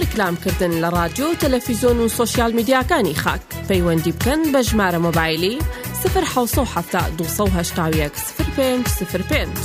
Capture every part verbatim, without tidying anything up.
ڕیکلامکردن لە رادیۆ تەلەڤیزۆن و سۆشیال میدیاکانی خاک پەیوەندی بکەن بە ژمارە مۆبایلی صفر حوت هەفتا دووسە و هەشتا و یەک صفر پێنج صفر پێنج.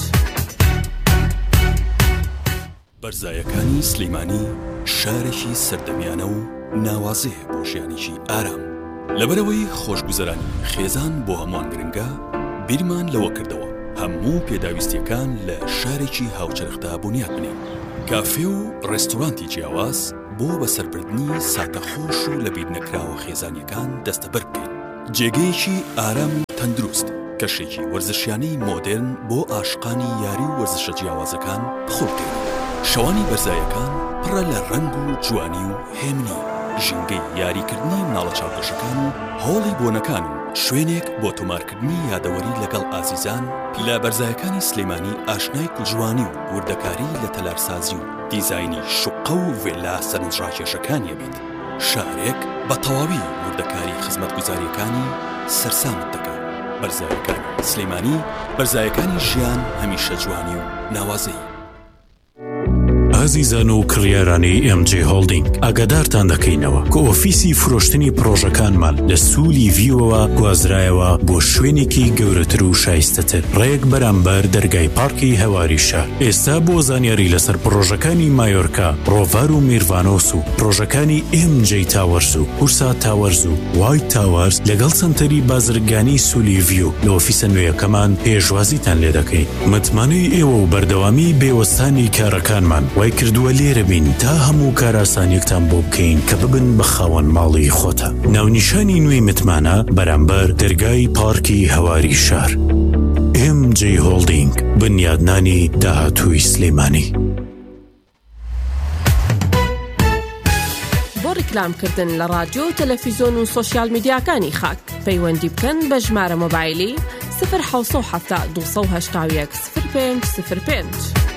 بەرزایەکانی سلەیمانی شارێکی سەردەمیانە و ناوازەیە بۆ ژیانێکی ئارام. لەبەرەوەی خۆشگوزەرانی خێزان بۆ هەمووان گرنگە، بیرمان لەوە کردەوە هەموو پێداویستیەکان لە شارێکی هاوچەرخدا بنیاد بنێن. کافێ و ڕێستۆرانتی جیاواز بۆ بەسەربردنی ساتەخۆش و لە بیر نەکراوە خێزانیەکان دەستەبەر بکەین. جێگەیەکی ئارام و تەندروست، کەشێکی وەرزشیانەی مۆدێرن بۆ عاشقانی یاری و وەرزشە جیاوازەکان بخۆ بکەین. شەوانی بەرزایەکان پڕە لە ڕەنگ و جوانی و هێمنی، ژینگەی یاریکردنی مناڵە چاوپۆشەکان و هۆڵی بۆنەکان و شوێنێک بۆ تۆمارکردنی یادەوەری لەگەڵ ئازیزان. لە بەرزایەکانی سلەیمانی ئاشنای کوژوانی و وردەکاری لە تەلارسازی و دیزاینی شوقە و ڤێلا سەرنجڕاکێشەکانیە بیت. شارێک بە تەواوی وردەکاری خزمەتگوزاریەکانی سەرسامت دەکات. بەرزایەکانی سلەیمانی، بەرزایەکانی ژیان هەمیشە جوانی و ناوازەی. ئازیزان و کڕیارانی ئێم جێ هۆڵدینگ، ئاگادارتان دەکەینەوە کە ئۆفیسی فرۆشتنی پرۆژەکانمان لە سوولی ڤیوەوە گوازرایەوە بۆ شوێنێکی گەورەتر و شایستەتر ڕێک بەرامبەر دەرگای پارکی هەواری شار. ئێستا بۆ زانیاری لەسەر پرۆژەکانی مایۆرکا، ڕۆڤار و میرڤانۆس و پرۆژەکانی ئێم جێ تاوەرز و هورسا تاوەرز و وایت تاوەرز لەگەڵ سنتەری بازرگانی سوولی ڤیو لە ئۆفیسە نوێیەکەمان پێشوازیتان لێ دەکەین. متمانەی ئێوە و بەردەوامی بێوەستانی کارەکانمان وای کردووە لێرە بین تا هەموو کاراسانیەکتان بۆ بکەین کە ببن بە خاوەن ماڵی خۆتە. ناونیشانی نوێی متمانە بەرامبەر دەرگای پارکی هەواری شار. ئێم جێ هۆڵدینگ، بنیادنانی داهاتووی سلەیمانی. بۆ ڕیکلامکردن لە رادیۆ تەلەڤیزۆن و سۆشیال میدیاکانی خاک پەیوەندی بکەن بە ژمارە مۆبایلی صفر حوت هەفتا دووسە و هەشتا و یەک صفر پێنج صفر پێنج.